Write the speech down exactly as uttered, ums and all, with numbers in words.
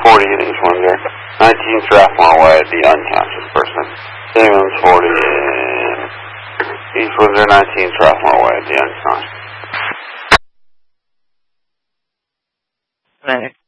forty in East Windsor. nineteen Strathmore Way, the unconscious person. Ambulance forty in East Windsor, nineteen Strathmore Way, the unconscious. Right.